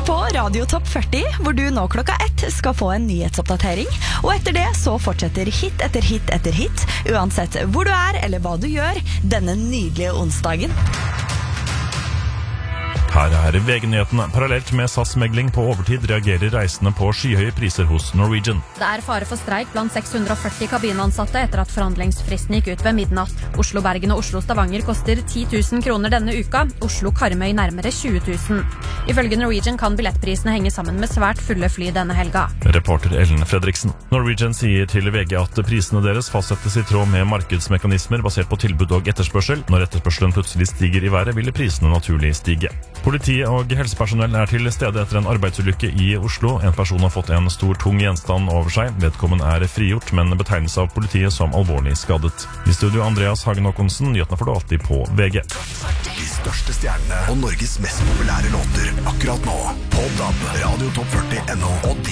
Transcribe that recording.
på Radio Topp 40, hvor du nå 1:00 skal få en nyhetsoppdatering. Og etter det så fortsetter hit etter hit etter hit, uansett hvor du eller hva du gjør denne nydelige onsdagen. Her VG-nyhetene. Parallelt med SAS-megling på overtid reagerer reisende på skyhøye priser hos Norwegian. Det fare for streik blant 640 kabinansatte etter at forhandlingsfristen gikk ut ved midnatt. Oslo-Bergen og Oslo-Stavanger koster 10 000 kroner denne uka, Oslo-Karmøy nærmere 20 000. Ifølge Norwegian kan billettprisene henge sammen med svært fulle fly denne helga. Reporter Ellen Fredriksen. Norwegian sier til VG at prisene deres fastsettes i tråd med markedsmekanismer basert på tilbud og etterspørsel. Når etterspørselen plutselig stiger i været, vil prisene naturlig stige. Politiet og helsepersonell til stede etter en arbeidsulykke i Oslo. En person har fått en stor, tung gjenstand over seg. Vedkommende frigjort, men betegnes av politiet som alvorlig skadet. I studio Andreas Hagen Håkonsen, nyhetene får du alltid på VG. De største stjernene og Norges mest populære låter akkurat nå. På DAB, Radio Topp 40 NO og